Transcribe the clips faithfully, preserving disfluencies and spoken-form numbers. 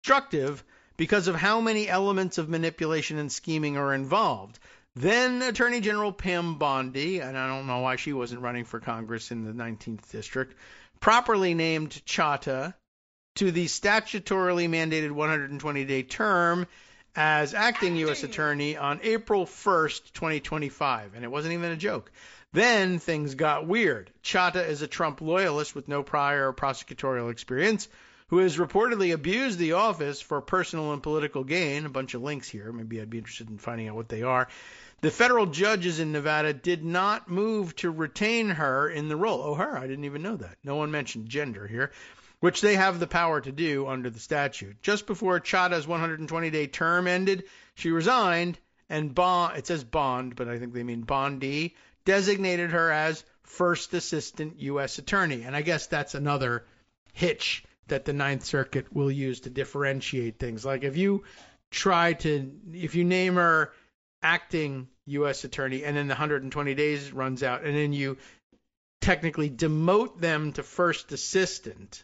instructive because of how many elements of manipulation and scheming are involved. Then Attorney General Pam Bondi, and I don't know why she wasn't running for Congress in the nineteenth District, properly named Chadha to the statutorily mandated one hundred twenty day term as acting U S attorney on April first, twenty twenty-five. And it wasn't even a joke. Then things got weird. Chadha is a Trump loyalist with no prior prosecutorial experience who has reportedly abused the office for personal and political gain. A bunch of links here. Maybe I'd be interested in finding out what they are. The federal judges in Nevada did not move to retain her in the role. Oh, her? I didn't even know that. No one mentioned gender here, which they have the power to do under the statute. Just before Chadha's one hundred twenty day term ended, she resigned, and Bond, it says Bond, but I think they mean Bondi, designated her as first assistant U S attorney. And I guess that's another hitch that the Ninth Circuit will use to differentiate things. Like if you try to, if you name her acting U S attorney and then the one hundred twenty days runs out and then you technically demote them to first assistant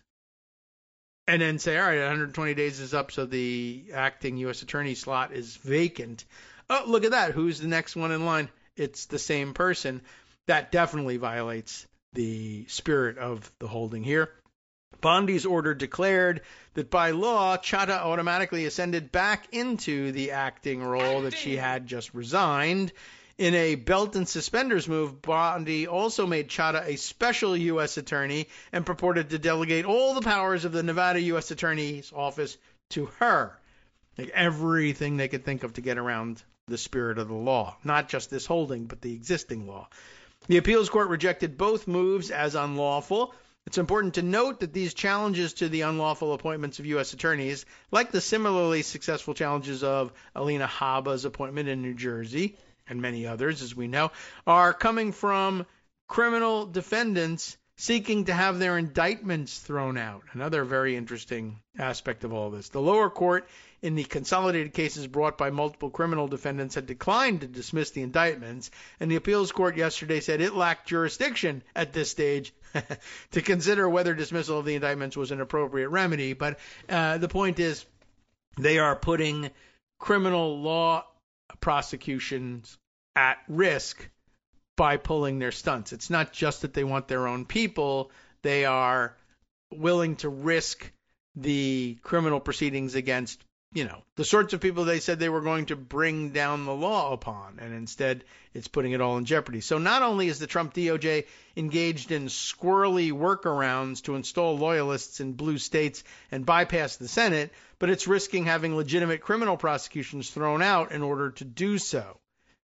and then say, all right, one hundred twenty days is up, so the acting U S attorney slot is vacant. Oh, look at that. Who's the next one in line? It's the same person. That definitely violates the spirit of the holding here. Bondi's order declared that by law, Chadha automatically ascended back into the acting role that she had just resigned. In a belt and suspenders move, Bondi also made Chadha a special U S attorney and purported to delegate all the powers of the Nevada U S Attorney's Office to her. Like everything they could think of to get around the spirit of the law. Not just this holding, but the existing law. The appeals court rejected both moves as unlawful. It's important to note that these challenges to the unlawful appointments of U S attorneys, like the similarly successful challenges of Alina Habba's appointment in New Jersey, and many others, as we know, are coming from criminal defendants seeking to have their indictments thrown out. Another very interesting aspect of all this. The lower court, in the consolidated cases brought by multiple criminal defendants, had declined to dismiss the indictments, and the appeals court yesterday said it lacked jurisdiction at this stage to consider whether dismissal of the indictments was an appropriate remedy. But uh, the point is, they are putting criminal law prosecutions at risk by pulling their stunts. It's not just that they want their own people. They are willing to risk the criminal proceedings against, you know, the sorts of people they said they were going to bring down the law upon, and instead it's putting it all in jeopardy. So not only is the Trump D O J engaged in squirrely workarounds to install loyalists in blue states and bypass the Senate, but it's risking having legitimate criminal prosecutions thrown out in order to do so.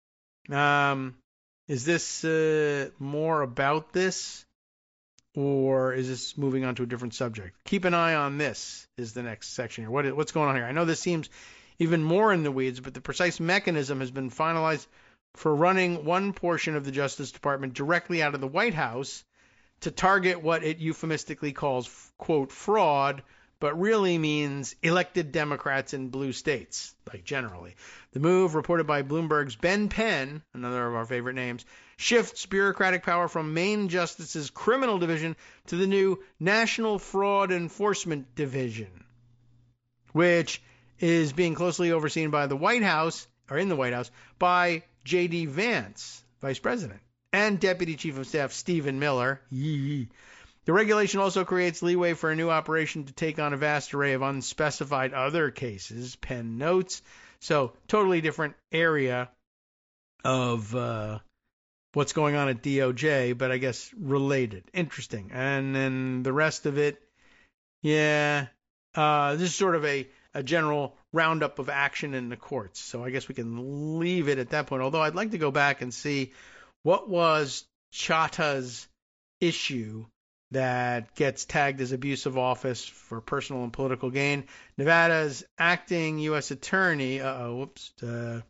Um, is this uh, more about this, or is this moving on to a different subject? Keep an eye on this is the next section here. What is, what's going on here? I know this seems even more in the weeds, but the precise mechanism has been finalized for running one portion of the Justice Department directly out of the White House to target what it euphemistically calls, quote, fraud, but really means elected Democrats in blue states, like generally. The move, reported by Bloomberg's Ben Penn, another of our favorite names, shifts bureaucratic power from Maine Justice's Criminal Division to the new National Fraud Enforcement Division, which is being closely overseen by the White House, or in the White House, by J D Vance, Vice President, and Deputy Chief of Staff Stephen Miller. Yee. The regulation also creates leeway for a new operation to take on a vast array of unspecified other cases, Penn notes. So, totally different area of uh, what's going on at D O J, but I guess related. Interesting. And then the rest of it, yeah, uh, this is sort of a, a general roundup of action in the courts. So I guess we can leave it at that point, although I'd like to go back and see what was Chadha's issue that gets tagged as abuse of office for personal and political gain. Nevada's acting U S attorney, uh-oh, whoops, uh,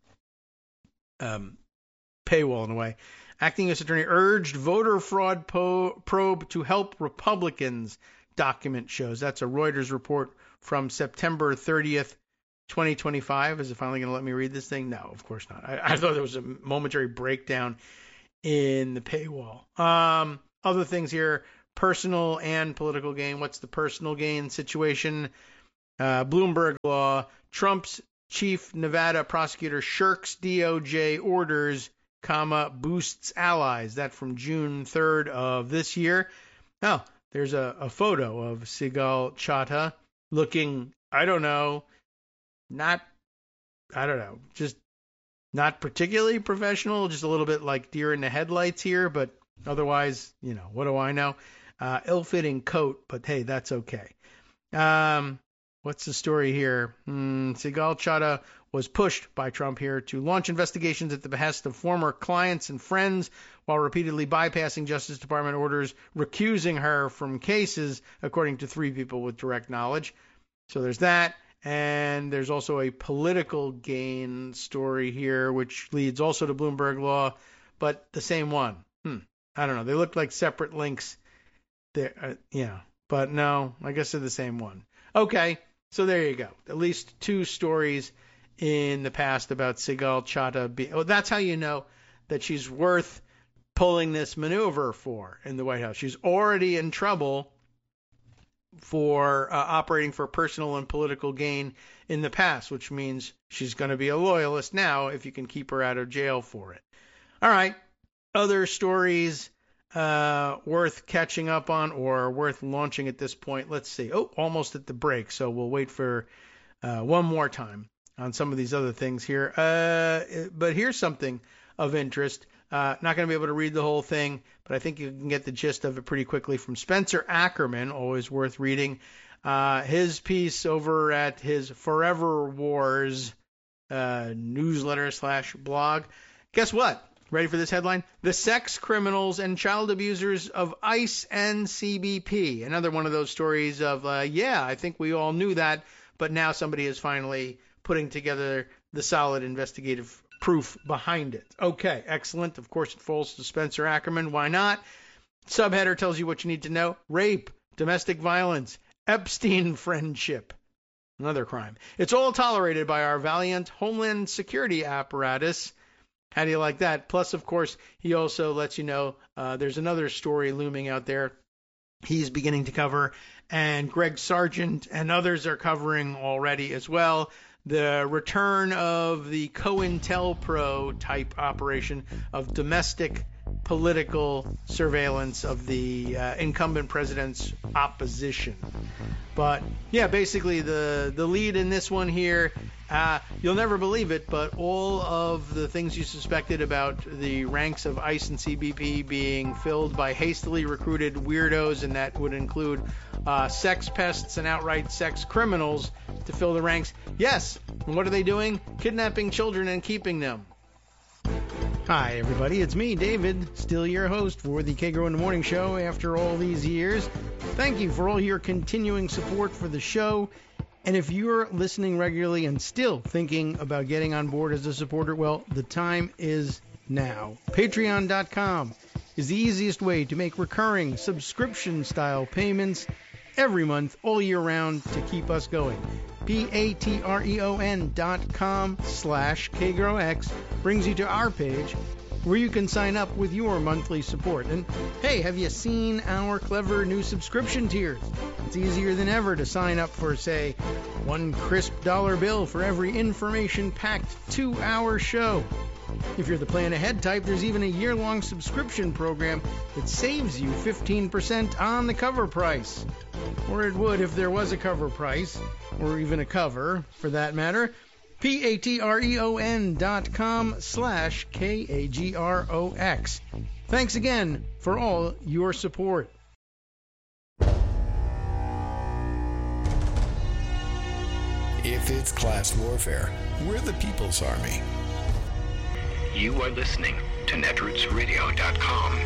um, paywall in a way. Acting U S attorney urged voter fraud po- probe to help Republicans, document shows. That's a Reuters report from September thirtieth, twenty twenty-five. Is it finally going to let me read this thing? No, of course not. I, I thought there was a momentary breakdown in the paywall. Um, other things here. Personal and political gain. What's the personal gain situation? Uh, Bloomberg Law, Trump's chief Nevada prosecutor shirks D O J orders, comma, boosts allies. That from June third of this year. Oh, there's a, a photo of Sigal Chattah looking, I don't know, not, I don't know, just not particularly professional, just a little bit like deer in the headlights here, but otherwise, you know, what do I know? Uh, ill-fitting coat, but hey, that's okay. Um, what's the story here? Hmm, Sigal Chattah was pushed by Trump here to launch investigations at the behest of former clients and friends while repeatedly bypassing Justice Department orders recusing her from cases, according to three people with direct knowledge. So there's that. And there's also a political gain story here, which leads also to Bloomberg Law, but the same one. Hmm. I don't know. They look like separate links. There, uh, yeah, but no, I guess they're the same one. Okay, so there you go. At least two stories in the past about Sigal Chattah. Be- oh, that's how you know that she's worth pulling this maneuver for in the White House. She's already in trouble for uh, operating for personal and political gain in the past, which means she's going to be a loyalist now if you can keep her out of jail for it. All right, other stories uh, worth catching up on or worth launching at this point. Let's see. Oh, almost at the break, so we'll wait for uh, one more time on some of these other things here. Uh, but here's something of interest. Uh, not going to be able to read the whole thing, but I think you can get the gist of it pretty quickly from Spencer Ackerman, always worth reading. Uh, his piece over at his Forever Wars uh, newsletter slash blog. Guess what? Ready for this headline? The sex criminals and child abusers of ICE and C B P. Another one of those stories of, uh, yeah, I think we all knew that, but now somebody is finally putting together the solid investigative proof behind it. Okay, excellent. Of course, it falls to Spencer Ackerman. Why not? Subheader tells you what you need to know. Rape, domestic violence, Epstein friendship. Another crime. It's all tolerated by our valiant Homeland Security apparatus. How do you like that? Plus, of course, he also lets you know uh, there's another story looming out there he's beginning to cover, and Greg Sargent and others are covering already as well. The return of the COINTELPRO type operation of domestic political surveillance of the uh, incumbent president's opposition. But yeah, basically the, the lead in this one here, uh, you'll never believe it, but all of the things you suspected about the ranks of ICE and C B P being filled by hastily recruited weirdos, and that would include uh, sex pests and outright sex criminals to fill the ranks. Yes, and what are they doing? Kidnapping children and keeping them. Hi, everybody. It's me, David, still your host for the Kagro in the Morning Show after all these years. Thank you for all your continuing support for the show. And if you're listening regularly and still thinking about getting on board as a supporter, well, the time is now. Patreon dot com is the easiest way to make recurring subscription-style payments every month, all year round, to keep us going. P-A-T-R-E-O-N dot com slash KagroX brings you to our page where you can sign up with your monthly support. And hey, have you seen our clever new subscription tiers? It's easier than ever to sign up for, say, one crisp dollar bill for every information-packed two-hour show. If you're the plan ahead type, there's even a year-long subscription program that saves you fifteen percent on the cover price. Or it would if there was a cover price, or even a cover, for that matter. P-A-T-R-E-O-N dot com slash K-A-G-R-O-X. Thanks again for all your support. If it's class warfare, we're the People's Army. You are listening to netroots radio dot com.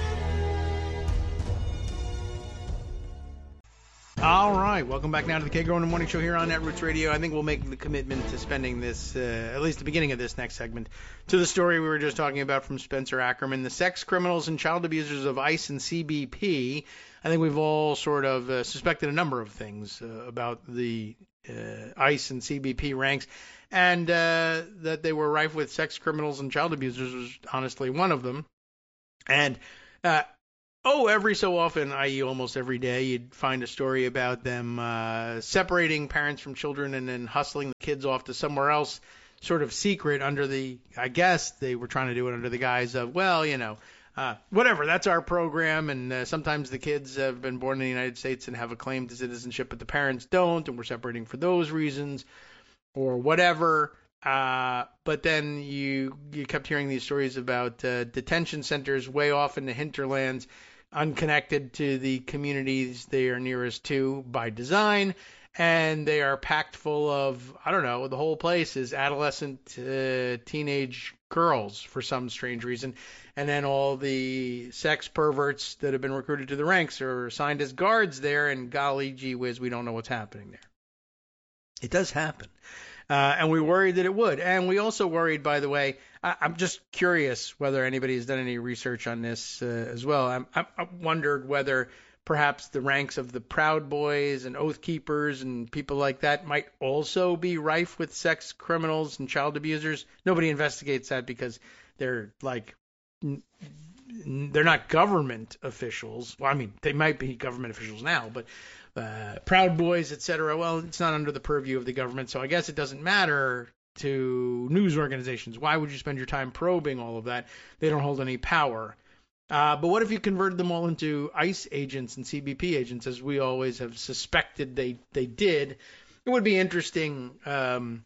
All right, welcome back now to the Kagro in the Morning Show here on Netroots Radio. I think we'll make the commitment to spending this, uh, at least the beginning of this next segment, to the story we were just talking about from Spencer Ackerman, the sex criminals and child abusers of ICE and C B P. I think we've all sort of uh, suspected a number of things uh, about the uh, ICE and C B P ranks, and uh, that they were rife with sex criminals and child abusers was honestly one of them. And uh, oh, every so often, that is almost every day, you'd find a story about them uh, separating parents from children and then hustling the kids off to somewhere else, sort of secret under the, I guess they were trying to do it under the guise of, well, you know, uh, whatever, that's our program, and uh, sometimes the kids have been born in the United States and have a claim to citizenship, but the parents don't, and we're separating for those reasons, or whatever. Uh, but then you you kept hearing these stories about uh, detention centers way off in the hinterlands, unconnected to the communities they are nearest to by design, and they are packed full of, I don't know, the whole place is adolescent uh, teenage girls for some strange reason, and then all the sex perverts that have been recruited to the ranks are assigned as guards there, and golly gee whiz, we don't know what's happening there. It does happen. Uh, and we worried that it would. And we also worried, by the way, I, I'm just curious whether anybody has done any research on this uh, as well. I'm, I, I wondered whether perhaps the ranks of the Proud Boys and Oath Keepers and people like that might also be rife with sex criminals and child abusers. Nobody investigates that because they're like, they're not government officials. Well, I mean, they might be government officials now, but Uh, Proud Boys, et cetera. Well, it's not under the purview of the government, so I guess it doesn't matter to news organizations. Why would you spend your time probing all of that? They don't hold any power. Uh, but what if you converted them all into ICE agents and C B P agents, as we always have suspected they, they did? It would be interesting um,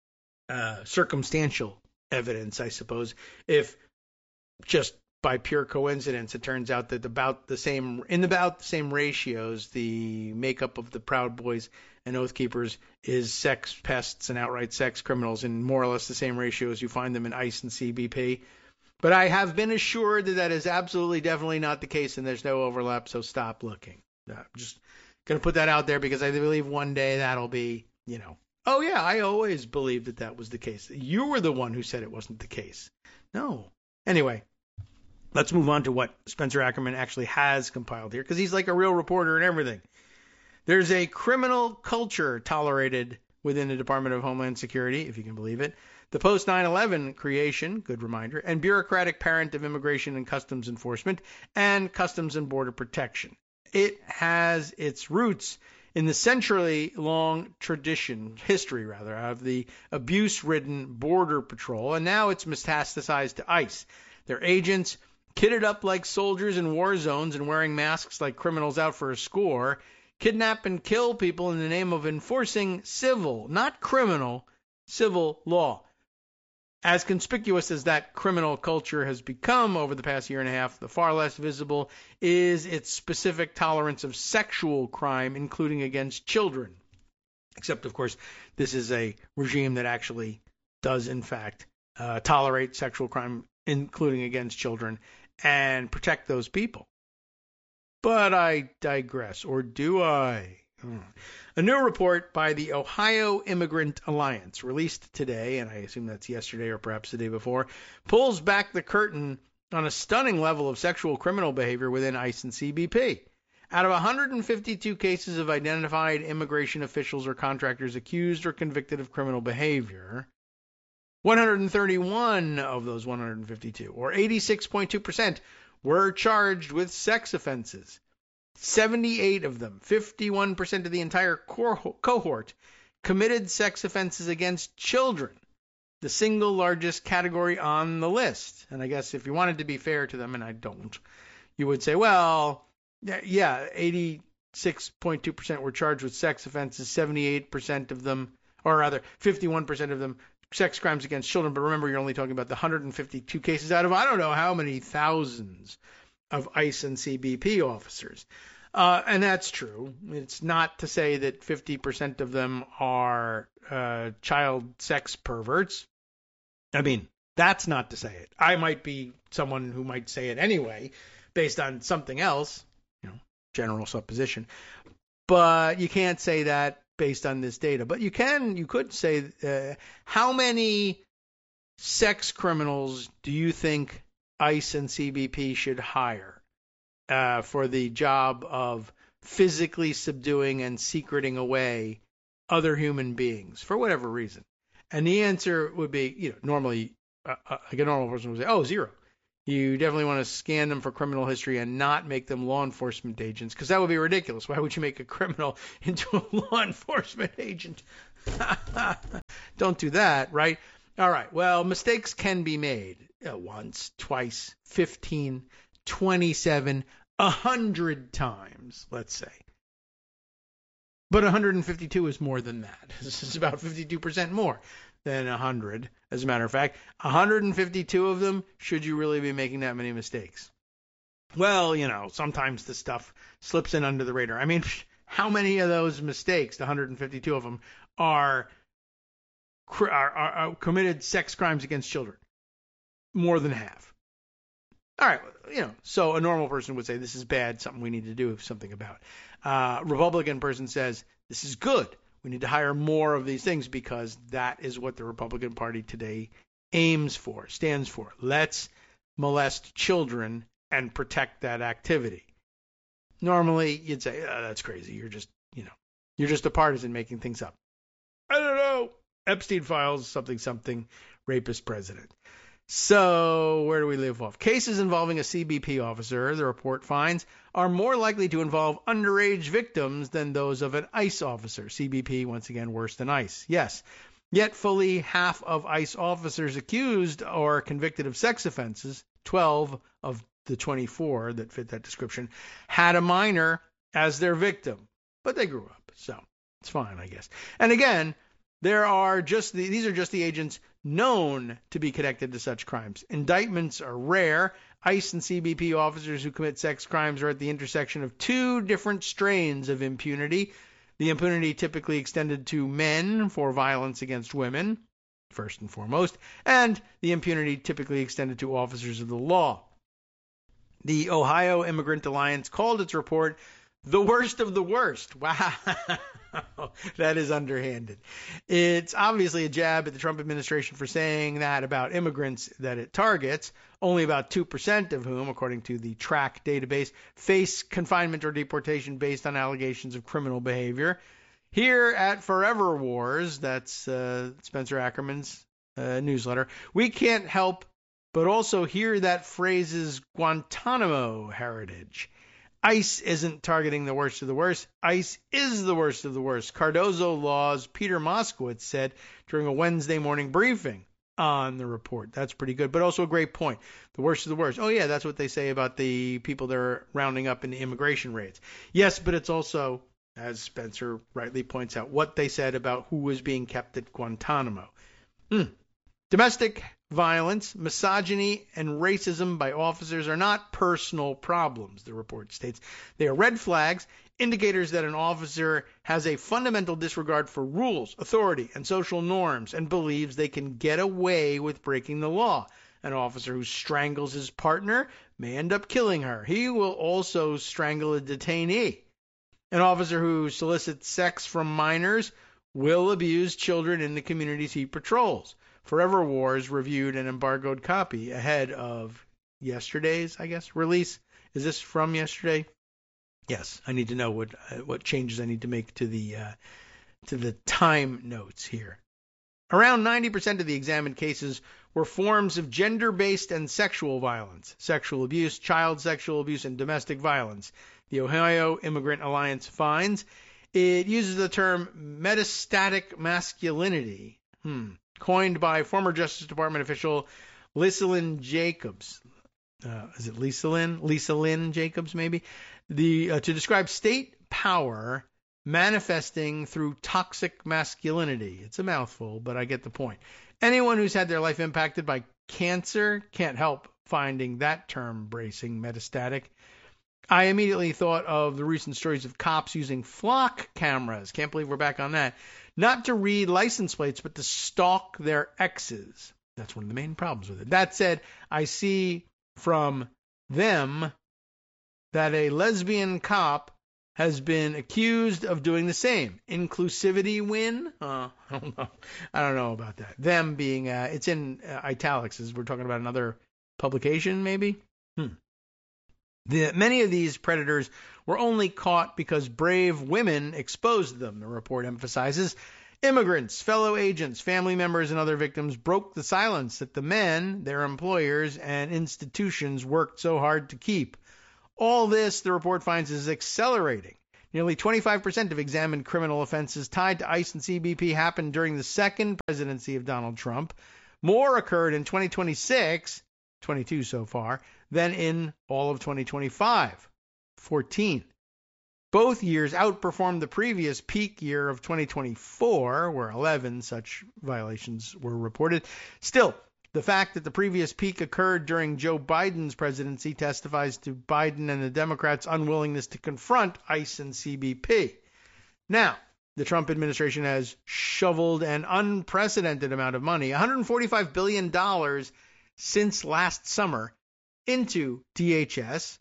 uh, circumstantial evidence, I suppose, if just by pure coincidence, it turns out that about the same, in about the same ratios, the makeup of the Proud Boys and Oath Keepers is sex pests and outright sex criminals in more or less the same ratios you find them in ICE and C B P. But I have been assured that that is absolutely definitely not the case, and there's no overlap, so stop looking. I'm just going to put that out there because I believe one day that'll be, you know, oh yeah, I always believed that that was the case. You were the one who said it wasn't the case. No. Anyway. Let's move on to what Spencer Ackerman actually has compiled here, because he's like a real reporter and everything. There's a criminal culture tolerated within the Department of Homeland Security, if you can believe it. The post nine eleven creation, good reminder, and bureaucratic parent of Immigration and Customs Enforcement and Customs and Border Protection. It has its roots in the century-long tradition, history rather, of the abuse-ridden Border Patrol, and now it's metastasized to ICE. Their agents, kitted up like soldiers in war zones and wearing masks like criminals out for a score, kidnap and kill people in the name of enforcing civil, not criminal, civil law. As conspicuous as that criminal culture has become over the past year and a half, the far less visible is its specific tolerance of sexual crime, including against children. Except, of course, this is a regime that actually does, in fact, uh, tolerate sexual crime, including against children, and protect those people. But I digress, or do I? Hmm. A new report by the Ohio Immigrant Alliance, released today, and I assume that's yesterday or perhaps the day before, pulls back the curtain on a stunning level of sexual criminal behavior within ICE and C B P. Out of one hundred fifty-two cases of identified immigration officials or contractors accused or convicted of criminal behavior, one hundred thirty-one of those one hundred fifty-two, or eighty-six point two percent, were charged with sex offenses. seventy-eight of them, fifty-one percent of the entire cohort, committed sex offenses against children, the single largest category on the list. And I guess if you wanted to be fair to them, and I don't, you would say, well, yeah, eighty-six point two percent were charged with sex offenses, seventy-eight percent of them, or rather fifty-one percent of them, sex crimes against children. But remember, you're only talking about the one hundred fifty-two cases out of I don't know how many thousands of ICE and C B P officers. Uh, and that's true. It's not to say that fifty percent of them are uh, child sex perverts. I mean, that's not to say it. I might be someone who might say it anyway, based on something else, you know, general supposition. But you can't say that based on this data. But you can, you could say, uh, how many sex criminals do you think ICE and C B P should hire uh, for the job of physically subduing and secreting away other human beings for whatever reason? And the answer would be, you know, normally, uh, like a normal person would say, oh, zero. You definitely want to scan them for criminal history and not make them law enforcement agents, because that would be ridiculous. Why would you make a criminal into a law enforcement agent? Don't do that, right? All right. Well, mistakes can be made uh, once, twice, fifteen, twenty-seven, one hundred times, let's say. But one hundred fifty-two is more than that. This is about fifty-two percent more than one hundred. As a matter of fact, one hundred fifty-two of them, should you really be making that many mistakes? Well, you know, sometimes the stuff slips in under the radar. I mean, how many of those mistakes, the one hundred fifty-two of them, are, are, are, are committed sex crimes against children? More than half. All right, you know, so a normal person would say this is bad, something we need to do something about. Uh, Republican person says this is good. We need to hire more of these things because that is what the Republican Party today aims for, stands for. Let's molest children and protect that activity. Normally, you'd say, oh, that's crazy. You're just, you know, you're just a partisan making things up. I don't know. Epstein files, something, something, rapist president. So where do we live off? Cases involving a C B P officer, the report finds, are more likely to involve underage victims than those of an ICE officer. C B P, once again, worse than ICE. Yes. Yet fully half of ICE officers accused or convicted of sex offenses, twelve of the twenty-four that fit that description, had a minor as their victim. But they grew up, so it's fine, I guess. And again, there are just the, these are just the agents known to be connected to such crimes. Indictments are rare. ICE and C B P officers who commit sex crimes are at the intersection of two different strains of impunity. The impunity typically extended to men for violence against women, first and foremost, and the impunity typically extended to officers of the law. The Ohio Immigrant Alliance called its report the worst of the worst. Wow. That is underhanded. It's obviously a jab at the Trump administration for saying that about immigrants that it targets, only about two percent of whom, according to the TRACK database, face confinement or deportation based on allegations of criminal behavior. Here at Forever Wars, that's uh, Spencer Ackerman's uh, newsletter, we can't help but also hear that phrase's Guantanamo heritage. ICE isn't targeting the worst of the worst. ICE is the worst of the worst. Cardozo Law's Peter Moskowitz said during a Wednesday morning briefing on the report. That's pretty good, but also a great point. The worst of the worst. Oh, yeah, that's what they say about the people they're rounding up in the immigration raids. Yes, but it's also, as Spencer rightly points out, what they said about who was being kept at Guantanamo. Hmm. Domestic violence, misogyny, and racism by officers are not personal problems, the report states. They are red flags, indicators that an officer has a fundamental disregard for rules, authority, and social norms, and believes they can get away with breaking the law. An officer who strangles his partner may end up killing her. He will also strangle a detainee. An officer who solicits sex from minors will abuse children in the communities he patrols. Forever Wars reviewed an embargoed copy ahead of yesterday's, I guess, release. Is this from yesterday? Yes, I need to know what uh, what changes I need to make to the uh, to the time notes here. Around ninety percent of the examined cases were forms of gender-based and sexual violence, sexual abuse, child sexual abuse, and domestic violence. The Ohio Immigrant Alliance finds it uses the term metastatic masculinity. Hmm. Coined by former Justice Department official Lisa Lynn Jacobs. Uh, is it Lisa Lynn? Lisa Lynn Jacobs, maybe? The uh, to describe state power manifesting through toxic masculinity. It's a mouthful, but I get the point. Anyone who's had their life impacted by cancer can't help finding that term bracing, metastatic. I immediately thought of the recent stories of cops using flock cameras. Can't believe we're back on that. Not to read license plates, but to stalk their exes. That's one of the main problems with it. That said, I see from them that a lesbian cop has been accused of doing the same. Inclusivity win? Uh, I don't know. I don't know about that. Them being, uh, it's in uh, italics, as we're talking about another publication, maybe? Hmm. The, many of these predators were only caught because brave women exposed them, the report emphasizes. Immigrants, fellow agents, family members, and other victims broke the silence that the men, their employers, and institutions worked so hard to keep. All this, the report finds, is accelerating. Nearly twenty-five percent of examined criminal offenses tied to ICE and C B P happened during the second presidency of Donald Trump. More occurred in twenty twenty-six, twenty-two so far, than in all of twenty twenty-five, fourteen. Both years outperformed the previous peak year of twenty twenty-four, where eleven such violations were reported. Still, the fact that the previous peak occurred during Joe Biden's presidency testifies to Biden and the Democrats' unwillingness to confront ICE and C B P. Now, the Trump administration has shoveled an unprecedented amount of money, one hundred forty-five billion dollars since last summer, into D H S.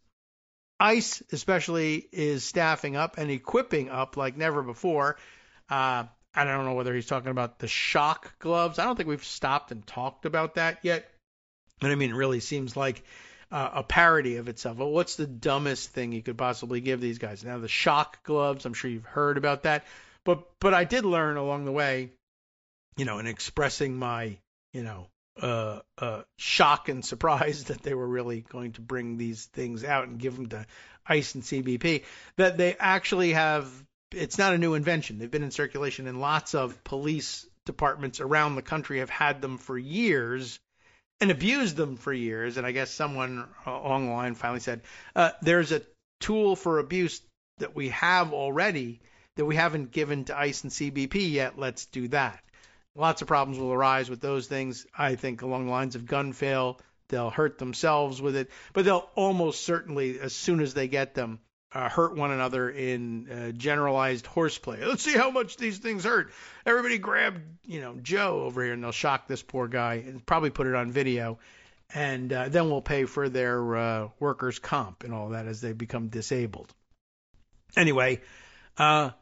ICE especially is staffing up and equipping up like never before. Uh, I don't know whether he's talking about the shock gloves. I don't think we've stopped and talked about that yet. But I mean, it really seems like uh, a parody of itself. Well, what's the dumbest thing you could possibly give these guys? Now, the shock gloves, I'm sure you've heard about that. But but I did learn along the way, you know, in expressing my, you know, uh, uh, shock and surprise that they were really going to bring these things out and give them to ICE and C B P, that they actually have. It's not a new invention. They've been in circulation, and lots of police departments around the country have had them for years and abused them for years. And I guess someone along the line finally said, uh, there's a tool for abuse that we have already that we haven't given to ICE and C B P yet. Let's do that. Lots of problems will arise with those things. I think along the lines of gun fail, they'll hurt themselves with it, but they'll almost certainly, as soon as they get them, Uh, hurt one another in uh, generalized horseplay. Let's see how much these things hurt. Everybody grab, you know, Joe over here, and they'll shock this poor guy and probably put it on video. And uh, then we'll pay for their uh, workers' comp and all that as they become disabled. Anyway, uh,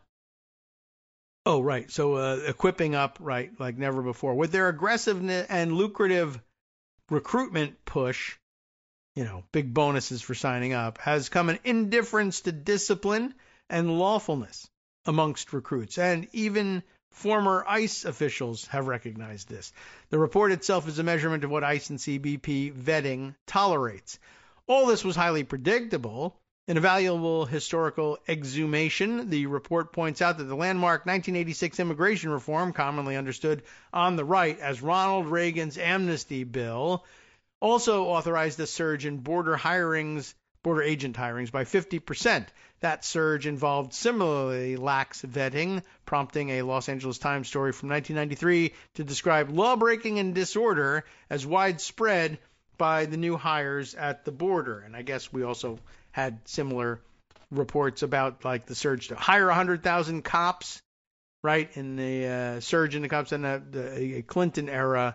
oh, right. So uh, equipping up, right, like never before. With their aggressive and lucrative recruitment push, you know, big bonuses for signing up, has come an indifference to discipline and lawfulness amongst recruits. And even former ICE officials have recognized this. The report itself is a measurement of what ICE and C B P vetting tolerates. All this was highly predictable. In a valuable historical exhumation, the report points out that the landmark nineteen eighty-six immigration reform, commonly understood on the right as Ronald Reagan's amnesty bill, also authorized a surge in border hirings, border agent hirings by fifty percent. That surge involved similarly lax vetting, prompting a Los Angeles Times story from nineteen ninety-three to describe lawbreaking and disorder as widespread by the new hires at the border. And I guess we also had similar reports about like the surge to hire one hundred thousand cops, right, in the uh, surge in the cops in the, the Clinton era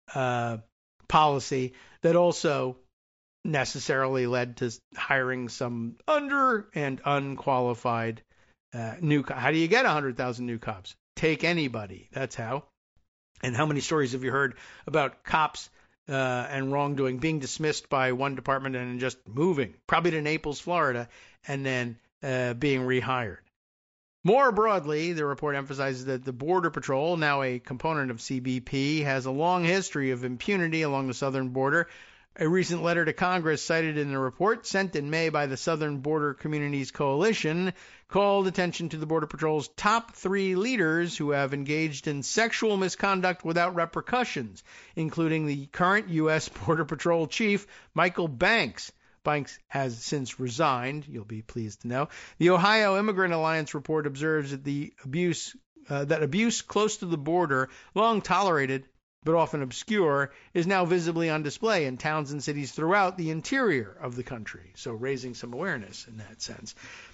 uh, policy that also necessarily led to hiring some under and unqualified uh, new. How do you get one hundred thousand new cops? Take anybody. That's how. And how many stories have you heard about cops uh, and wrongdoing being dismissed by one department and just moving, probably to Naples, Florida, and then uh, being rehired? More broadly, the report emphasizes that the Border Patrol, now a component of C B P, has a long history of impunity along the southern border. A recent letter to Congress cited in the report, sent in May by the Southern Border Communities Coalition, called attention to the Border Patrol's top three leaders who have engaged in sexual misconduct without repercussions, including the current U S Border Patrol Chief, Michael Banks. Banks has since resigned, you'll be pleased to know. The Ohio Immigrant Alliance report observes that the abuse uh, that abuse close to the border, long tolerated but often obscure, is now visibly on display in towns and cities throughout the interior of the country. So raising some awareness in that sense.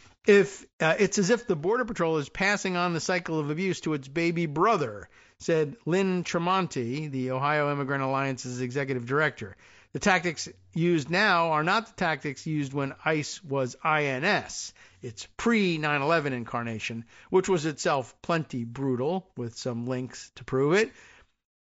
If uh, it's as if the Border Patrol is passing on the cycle of abuse to its baby brother, said Lynn Tremonti, the Ohio Immigrant Alliance's executive director. The tactics used now are not the tactics used when ICE was I N S. Its pre nine eleven incarnation, which was itself plenty brutal, with some links to prove it.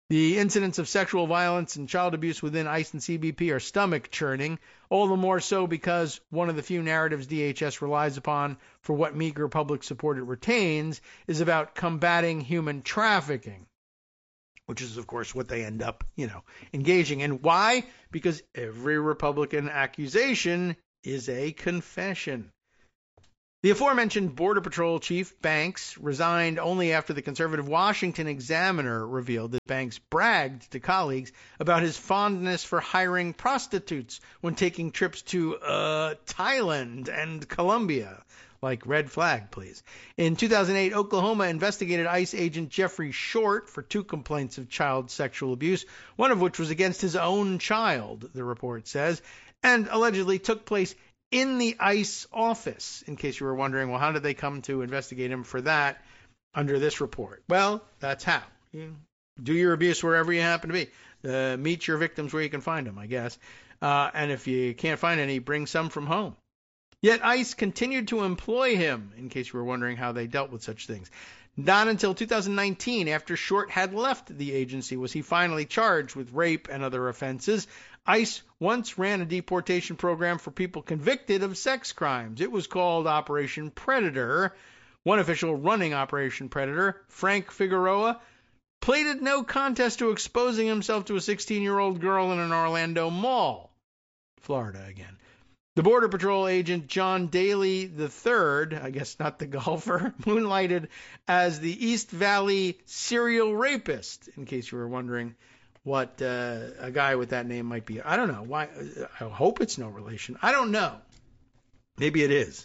The incidents of sexual violence and child abuse within ICE and C B P are stomach-churning, all the more so because one of the few narratives D H S relies upon for what meager public support it retains is about combating human trafficking, which is, of course, what they end up, you know, engaging in. Why? Because every Republican accusation is a confession. The aforementioned Border Patrol Chief Banks resigned only after the conservative Washington Examiner revealed that Banks bragged to colleagues about his fondness for hiring prostitutes when taking trips to uh, Thailand and Colombia. Like, red flag, please. In two thousand eight, Oklahoma investigated ICE agent Jeffrey Short for two complaints of child sexual abuse, one of which was against his own child, the report says, and allegedly took place in the ICE office, in case you were wondering, well, how did they come to investigate him for that under this report? Well, that's how. You do your abuse wherever you happen to be. Uh, meet your victims where you can find them, I guess. Uh, and if you can't find any, bring some from home. Yet ICE continued to employ him, in case you were wondering how they dealt with such things. Not until two thousand nineteen, after Short had left the agency, was he finally charged with rape and other offenses. ICE once ran a deportation program for people convicted of sex crimes. It was called Operation Predator. One official running Operation Predator, Frank Figueroa, pleaded no contest to exposing himself to a sixteen-year-old girl in an Orlando mall. Florida again. The Border Patrol agent John Daly the third, I guess not the golfer, moonlighted as the East Valley serial rapist, in case you were wondering what uh, a guy with that name might be. I don't know. Why? I hope it's no relation. I don't know. Maybe it is.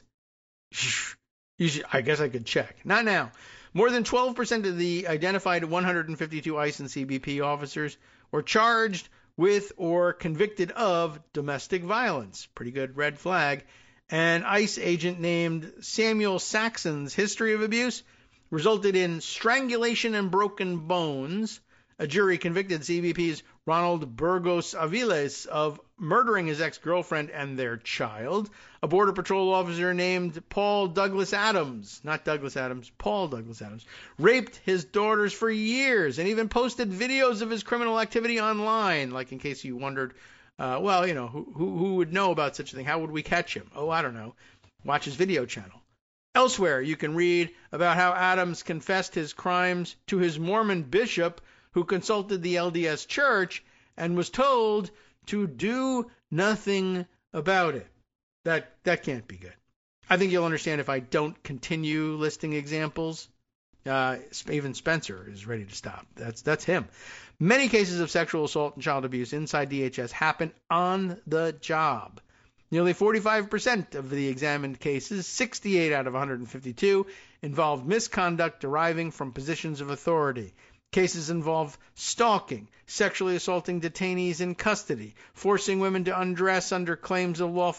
You should, I guess I could check. Not now. More than twelve percent of the identified one hundred fifty-two ICE and C B P officers were charged with or convicted of domestic violence. Pretty good red flag. An ICE agent named Samuel Saxon's history of abuse resulted in strangulation and broken bones. A jury convicted C B P's Ronald Burgos Aviles of murdering his ex-girlfriend and their child. A Border Patrol officer named Paul Douglas Adams, not Douglas Adams, Paul Douglas Adams, raped his daughters for years and even posted videos of his criminal activity online, like in case you wondered, uh, well, you know, who, who, who would know about such a thing? How would we catch him? Oh, I don't know. Watch his video channel. Elsewhere, you can read about how Adams confessed his crimes to his Mormon bishop, who consulted the L D S Church and was told to do nothing about it. That that can't be good. I think you'll understand if I don't continue listing examples. Uh, even Spencer is ready to stop. That's that's him. Many cases of sexual assault and child abuse inside D H S happen on the job. Nearly forty-five percent of the examined cases, sixty-eight out of one hundred fifty-two, involved misconduct deriving from positions of authority. Cases involve stalking, sexually assaulting detainees in custody, forcing women to undress under claims of lawful